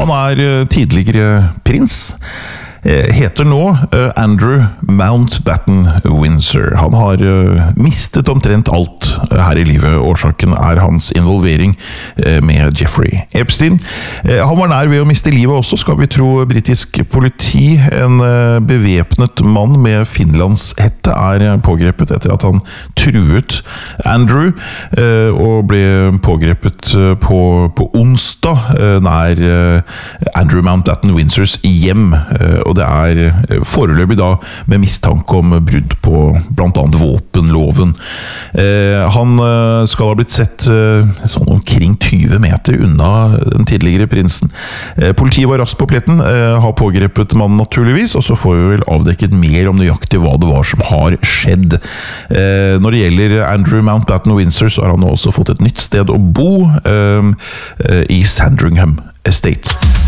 Han tidligere prins. Heter nå Andrew Mountbatten Windsor. Han har mistet omtrent alt her i livet. Årsaken hans involvering med Jeffrey Epstein. Han var nær ved å miste livet også, skal vi tro britisk politi. En bevæpnet mann med finlandshette pågrepet etter at han truet Andrew, og ble pågrepet på onsdag nær Andrew Mountbatten Windsors hjem, og det foreløpig da med mistanke om brudd på blant annet våpenloven. Han skal ha blitt sett sånn omkring 20 meter unna den tidligere prinsen. Politiet var raskt på pletten, har pågrepet mannen naturligvis, og så får vi vel avdekket mer om nøyaktig hva det var som har skjedd. Når det gjelder Andrew Mountbatten Windsor, så har han også fått et nytt sted å bo i Sandringham Estate.